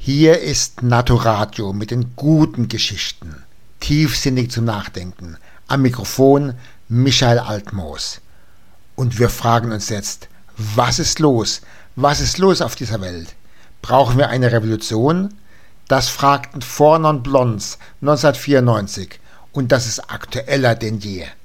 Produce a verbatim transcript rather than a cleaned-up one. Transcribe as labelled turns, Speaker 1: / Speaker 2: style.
Speaker 1: Hier ist Naturadio mit den guten Geschichten, tiefsinnig zum Nachdenken. Am Mikrofon Michael Altmoos. Und wir fragen uns jetzt, was ist los? Was ist los auf dieser Welt? Brauchen wir eine Revolution? Das fragten Four Non Blondes neunzehnhundertvierundneunzig und das ist aktueller denn je.